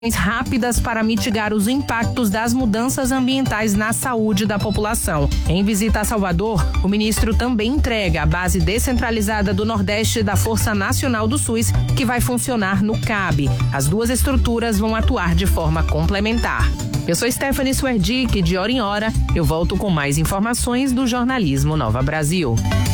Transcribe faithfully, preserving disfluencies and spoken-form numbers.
rápidas para mitigar os impactos das mudanças ambientais na saúde da população. Em visita a Salvador, o ministro também entrega a base descentralizada do Nordeste da Força Nacional do SUS, que vai funcionar no C A B. As duas estruturas vão atuar de forma complementar. Eu sou Stephanie Swerdick, de hora em hora eu volto com mais informações do jornalismo Nova Brasil.